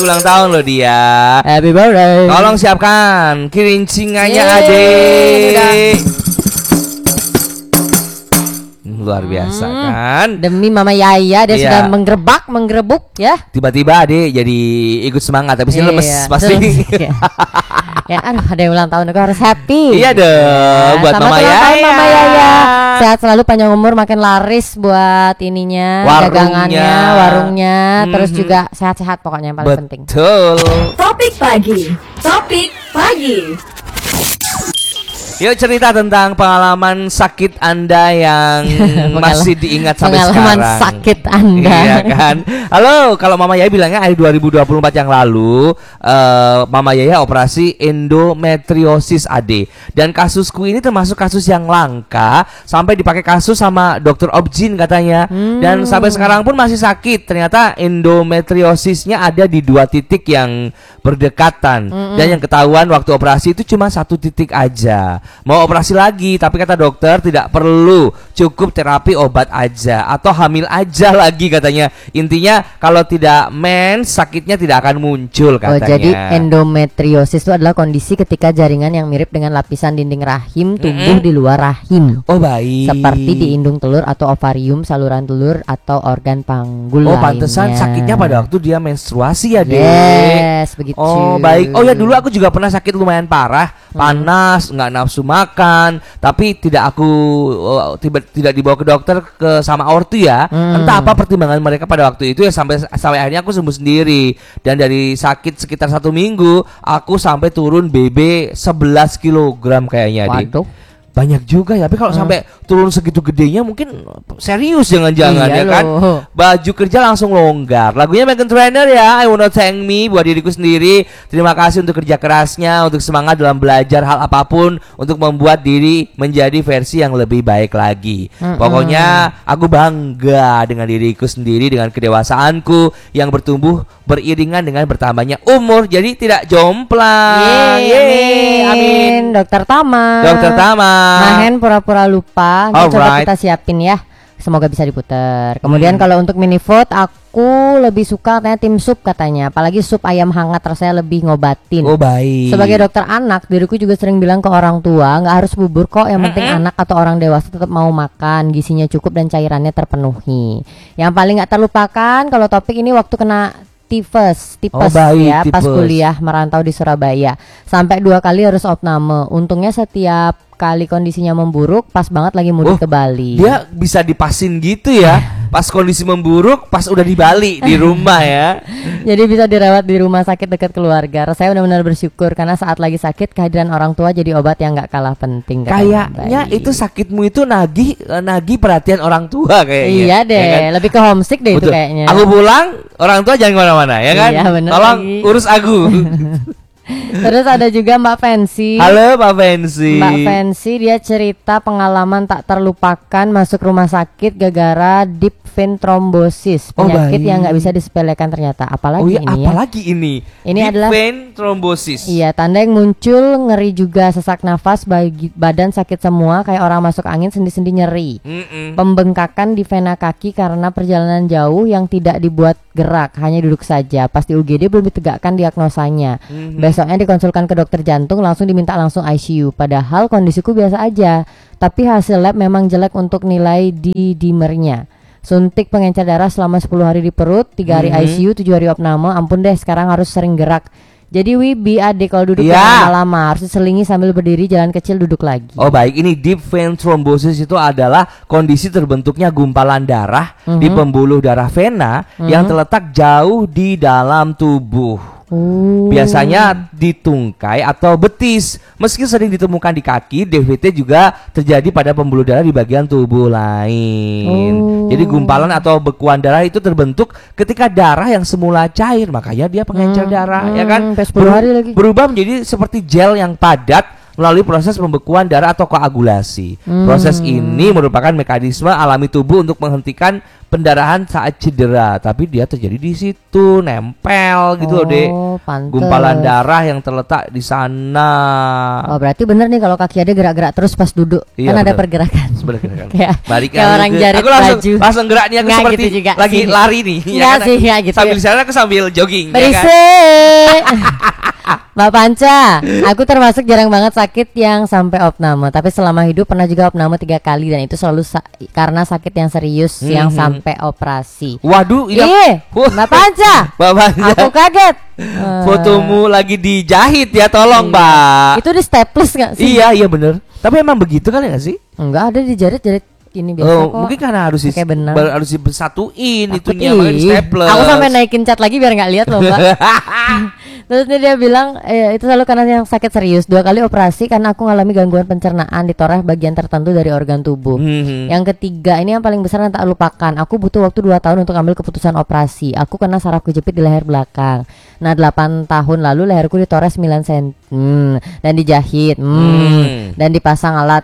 ulang tahun loh dia. Happy birthday. Tolong siapkan kirincingannya Yeay, adik. Luar biasa kan. Demi Mama Yaya dia Iya. sudah menggerebuk ya. Tiba-tiba adik jadi ikut semangat, tapi sih lemes pasti. Ya, aduh ada yang ulang tahun aku harus happy. Iya dong, buat Selamat Mama ulang tahun, Yaya. Mama Yaya. Sehat selalu, panjang umur, makin laris buat ininya, dagangannya, warungnya, terus juga sehat-sehat pokoknya yang paling penting. Betul. Topik pagi. Topik pagi. Yuk cerita tentang pengalaman sakit Anda yang masih diingat sampai pengalaman sekarang. sakit Anda. Iya kan. Halo, kalau Mama Yaya bilangnya hari 2024 yang lalu Mama Yaya operasi endometriosis AD. Dan kasusku ini termasuk kasus yang langka, sampai dipakai kasus sama dokter Objin katanya. Dan sampai sekarang pun masih sakit. Ternyata endometriosisnya ada di 2 titik yang berdekatan. Dan yang ketahuan waktu operasi itu cuma 1 titik aja. Mau operasi lagi, tapi kata dokter tidak perlu, cukup terapi obat aja atau hamil aja lagi katanya. Intinya kalau tidak mens, sakitnya tidak akan muncul katanya. Jadi endometriosis itu adalah kondisi ketika jaringan yang mirip dengan lapisan dinding rahim tumbuh di luar rahim. Oh baik. Seperti di indung telur atau ovarium, saluran telur atau organ panggul Oh lainnya. pantesan sakitnya pada waktu dia menstruasi ya dek. Yes, begitu. Oh baik. Oh ya dulu aku juga pernah sakit lumayan parah, panas, nggak nafsu makan, tapi tidak tidak dibawa ke dokter sama ortu ya. Entah apa pertimbangan mereka pada waktu itu ya, sampai akhirnya aku sembuh sendiri. Dan dari sakit sekitar 1 minggu aku sampai turun BB 11 kg kayaknya. Waduh. Banyak juga ya, tapi kalau sampai turun segitu gedenya mungkin serius jangan-jangan Iya ya kan. loh. Baju kerja langsung longgar. Lagunya Meghan Trainor ya, I Wanna Thank Me, buat diriku sendiri. Terima kasih untuk kerja kerasnya, untuk semangat dalam belajar hal apapun, untuk membuat diri menjadi versi yang lebih baik lagi. Pokoknya aku bangga dengan diriku sendiri, dengan kedewasaanku yang bertumbuh beriringan dengan bertambahnya umur. Jadi tidak jomplang. Yeay, amin. Dokter Tama. Dokter Tama. Nahen pura-pura lupa. Ini coba Alright. kita siapin ya. Semoga bisa diputer. Kemudian kalau untuk mini vote, aku lebih suka katanya tim sup katanya. Apalagi sup ayam hangat rasanya lebih ngobatin. Oh baik. Sebagai dokter anak, diriku juga sering bilang ke orang tua, nggak harus bubur kok. Yang penting anak atau orang dewasa tetap mau makan, gizinya cukup dan cairannya terpenuhi. Yang paling nggak terlupakan kalau topik ini waktu kena tipes baik, ya, pas tipes. kuliah merantau di Surabaya. Sampai 2 kali harus opname. Untungnya setiap kali kondisinya memburuk, pas banget lagi mudik ke Bali. Dia bisa dipasin gitu ya. Pas kondisi memburuk, pas udah di Bali, di rumah ya. Jadi bisa dirawat di rumah sakit dekat keluarga. Rasanya benar-benar bersyukur karena saat lagi sakit kehadiran orang tua jadi obat yang nggak kalah penting. Kayaknya itu sakitmu itu nagih perhatian orang tua kayaknya. Iya deh, ya kan? lebih ke homesick deh Betul. itu kayaknya. Aku pulang, orang tua jangan kemana-mana ya kan. Iya, bener Tolong lagi. urus aku. Terus ada juga Mbak Fancy. Halo Pak Fancy. Mbak Fancy dia cerita pengalaman tak terlupakan masuk rumah sakit gara-gara deep vein thrombosis, penyakit yang nggak bisa disepelekan ternyata. Apalagi ini apalagi ini. Ini Deep adalah vein thrombosis. Iya, tanda yang muncul ngeri juga, sesak nafas, badan sakit semua kayak orang masuk angin, sendi-sendi nyeri. Pembengkakan di vena kaki karena perjalanan jauh yang tidak dibuat gerak, hanya duduk saja. Pas di UGD belum ditegakkan diagnosanya. Besoknya dikonsulkan ke dokter jantung, langsung diminta langsung ICU. Padahal kondisiku biasa aja, tapi hasil lab memang jelek untuk nilai di dimernya. Suntik pengencer darah selama 10 hari di perut, 3 hari ICU, 7 hari opname. Ampun deh, sekarang harus sering gerak. Jadi Wibi adik kalau duduk lama-lama harus diselingi sambil berdiri, jalan kecil duduk lagi. Oh baik, ini deep vein thrombosis itu adalah kondisi terbentuknya gumpalan darah di pembuluh darah vena yang terletak jauh di dalam tubuh. Biasanya di tungkai atau betis. Meski sering ditemukan di kaki, DVT juga terjadi pada pembuluh darah di bagian tubuh lain. Jadi gumpalan atau bekuan darah itu terbentuk ketika darah yang semula cair, makanya dia pengencer darah, ya kan? 10 hari lagi. Berubah menjadi seperti gel yang padat melalui proses pembekuan darah atau koagulasi. Proses ini merupakan mekanisme alami tubuh untuk menghentikan pendarahan saat cedera, tapi dia terjadi di situ, nempel gitu loh, Dek. Pantes. Gumpalan darah yang terletak di sana. Oh, berarti bener nih kalau kaki ada gerak-gerak terus pas duduk. Iya, kan ada bener. pergerakan. Kayak Kayak orang jarit aku langsung, baju. langsung gerak nih, aku Nggak seperti gitu juga lagi sih. lari nih. Nggak sih, nggak gitu. Sambil jalan aku sambil jogging. Ya kan? Berisik. Mbak Panca, aku termasuk jarang banget sakit yang sampai opname. Tapi selama hidup pernah juga opname 3 kali, dan itu selalu karena sakit yang serius yang sampai operasi. Waduh, Iya, Mbak Panca. Mbak Panca. Aku kaget. Fotomu lagi dijahit ya, tolong Mbak. Itu di staples nggak sih? Iya bener. Tapi emang begitu kan ya sih? Enggak, ada dijarit-jarit ini biasa Oh, kok. mungkin karena harus Pakai benang. harus disatuin Takut, itunya, makanya di ih. staples. Aku sampai naikin cat lagi biar nggak lihat loh, Mbak. Terus dia bilang itu selalu karena yang sakit serius. 2 kali operasi karena aku ngalami gangguan pencernaan, ditoreh bagian tertentu dari organ tubuh. Yang ketiga, ini yang paling besar yang tak lupakan. Aku butuh waktu 2 tahun untuk ambil keputusan operasi. Aku kena saraf kejepit di leher belakang. Nah, 8 tahun lalu leherku ditoreh 9 cm dan dijahit dan dipasang alat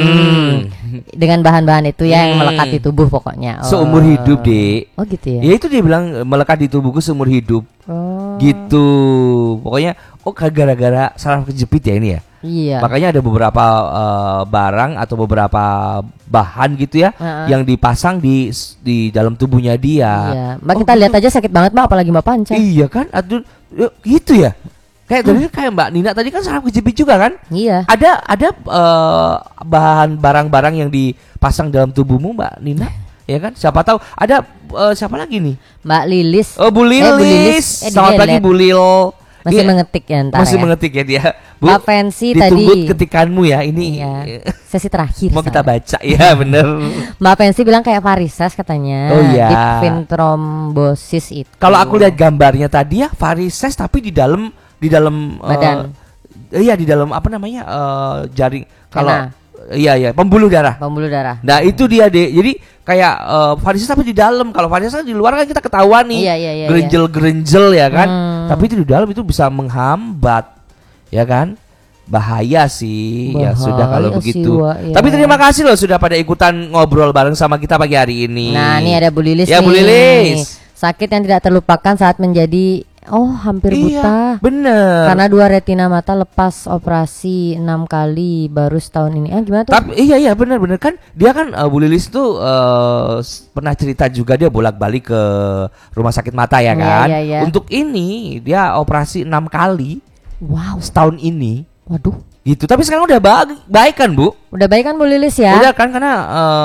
dengan bahan-bahan itu ya yang melekat di tubuh pokoknya. Seumur hidup, Dek. Oh gitu ya. Ya itu dia bilang melekat di tubuhku seumur hidup. Gitu. Pokoknya gara-gara saraf kejepit ya ini ya. Iya. Makanya ada beberapa barang atau beberapa bahan gitu ya yang dipasang di dalam tubuhnya dia. Iya. Mbak, kita lihat aja sakit banget, Mbak, apalagi Mbak Panca. Iya kan? Aduh, gitu ya. Kayak kayak Mbak Nina tadi kan saraf kejepit juga kan? Iya. Ada bahan barang-barang yang dipasang dalam tubuhmu, Mbak Nina? Ya kan? Siapa tahu ada siapa lagi nih? Mbak Lilis. Oh, Bu Lilis. Bu Lilis. Selamat pagi Bu Lil. Masih Iya, mengetik ya ntar masih ya. mengetik ya dia. Bu, Mbak Fancy ditunggu tadi. ketikanmu ya ini. Iya. Sesi terakhir. Mau kita soalnya. baca ya, bener. Mbak Fancy bilang kayak varises katanya. Oh, iya. Deep vein thrombosis itu. Kalau aku lihat gambarnya tadi ya varises tapi di dalam Badan. Iya, di dalam apa namanya? Jaring. Kalau Vena. iya pembuluh darah. Pembuluh darah. Nah, itu dia, Dek. Jadi kayak varises tapi di dalam. Kalau varises kan di luar kan kita ketahuan nih. Iya. Gerenjel ya kan. Tapi itu di dalam itu bisa menghambat. Ya kan? Bahaya sih. Ya Bahaya sudah kalau sih, begitu. Wak, ya. Tapi terima kasih loh sudah pada ikutan ngobrol bareng sama kita pagi hari ini. Nah, ini ada Bu Lilis Ya, nih. Bu Lilis. Sakit yang tidak terlupakan saat menjadi hampir buta. Iya, bener. Karena 2 retina mata lepas operasi 6 kali baru setahun ini. Gimana tuh? Tapi iya benar kan dia kan Bu Lilis tuh pernah cerita juga dia bolak-balik ke rumah sakit mata ya kan. Iya. Untuk ini dia operasi 6 kali. Wow. Setahun ini. Waduh. Gitu. Tapi sekarang udah baik kan, Bu? Udah baik kan Bu Lilis ya? Udah kan karena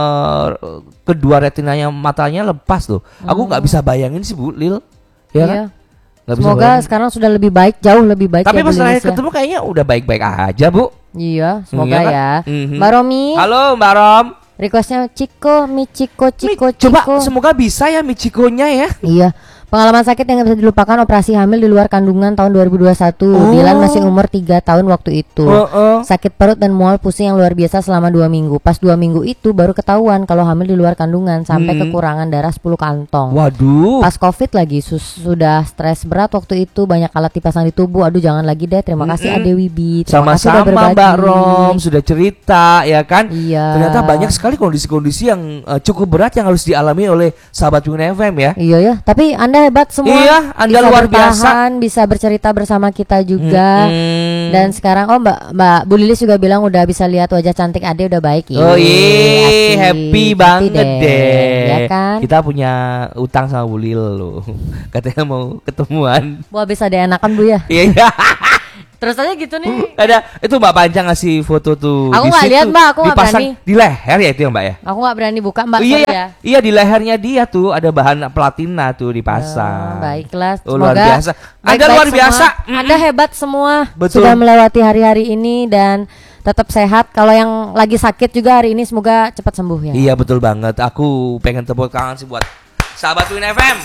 kedua retinanya matanya lepas tuh. Aku nggak bisa bayangin sih Bu Lil. Ya kan? Iya. Nggak bisa Semoga bayangin. sekarang sudah lebih baik, jauh lebih baik. Tapi ya, pas Bu terakhir Lilis ya. ketemu kayaknya udah baik-baik aja, Bu. Iya, semoga Iya kan? ya. Mhm. Mbak Romi, Halo Mbak Rom. requestnya Ciko, Michiko, Ciko. Coba semoga bisa ya Michikonya ya. Iya. Pengalaman sakit yang gak bisa dilupakan, operasi hamil di luar kandungan tahun 2021. Dilan masih umur 3 tahun waktu itu. Sakit perut dan mual pusing yang luar biasa selama 2 minggu. Pas 2 minggu itu baru ketahuan kalau hamil di luar kandungan, sampai kekurangan darah 10 kantong. Waduh. Pas COVID lagi sudah stres berat waktu itu, banyak alat dipasang di tubuh. Aduh, jangan lagi deh. Terima kasih Ade Wibi. Terima kasih udah Sama-sama berbagi. Mbak Rom sudah cerita ya kan. Iya. Ternyata banyak sekali kondisi-kondisi yang cukup berat yang harus dialami oleh sahabat Yuna FM ya. Iya ya, tapi Anda hebat semua. Iya, Anda bisa luar bertahan, bisa bercerita bersama kita juga. Dan sekarang Mbak Bu Lilis juga bilang udah bisa lihat wajah cantik Ade udah baik. Oh Asik. happy banget deh. Ya kan? Kita punya utang sama Bu Lil loh. Katanya mau ketemuan. Wah, bisa enakan Bu ya. Iya. Terus aja gitu nih. Ada itu Mbak Panca ngasih foto tuh. Aku Di nggak situ lihat, Mbak, aku nggak dipasang berani. di leher ya itu ya Mbak ya. Aku nggak berani buka Mbak. Iya, sorry ya. iya di lehernya dia tuh ada bahan platina tuh dipasang. Baiklah, Oh, luar semoga biasa. Anda baik-baik luar semua. biasa. Anda hebat semua. Betul. Sudah melewati hari-hari ini dan tetap sehat. Kalau yang lagi sakit juga hari ini semoga cepat sembuh ya. Iya betul banget. Aku pengen tepuk tangan sih buat sahabat Win FM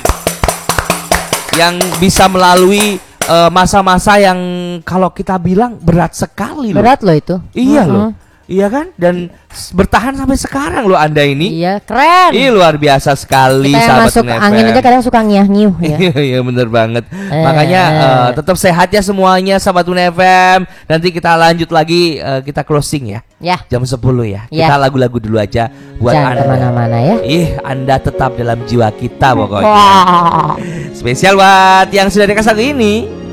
yang bisa melalui masa-masa yang kalau kita bilang berat sekali loh. Berat loh itu. Iya loh. Iya kan? Dan bertahan sampai sekarang loh Anda ini. Iya, keren. Ih, luar biasa sekali Kita yang sahabat masuk Tune angin FM. aja kadang suka ngiah-ngiuh ya. Iya bener banget. Makanya tetap sehat ya semuanya sahabat Tune FM. Nanti kita lanjut lagi, kita closing ya. Ya. Jam 10 ya. Ya. Kita lagu-lagu dulu aja buat Jangan Anda. kemana-mana ya. Anda tetap dalam jiwa kita pokoknya. Wah. Spesial buat yang sudah dikasih lagu ini.